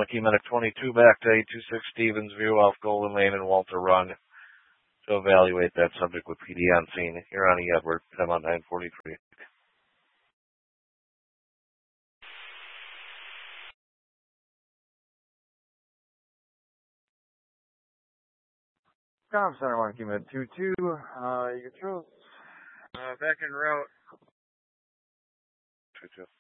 Key Medic 22 back to 826 Stevens View off Golden Lane and Walter Run to evaluate that subject with PD on scene. Here on E. Edward, time on 943. Com Center 1 Key Medic 22. You chose back en route. 22.